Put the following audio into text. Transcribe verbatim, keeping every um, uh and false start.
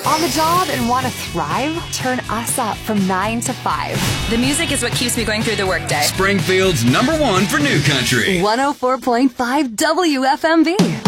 On the job and want to thrive? Turn us up from nine to five. The music is what keeps me going through the workday. Springfield's number one for new country. one oh four point five W F M V.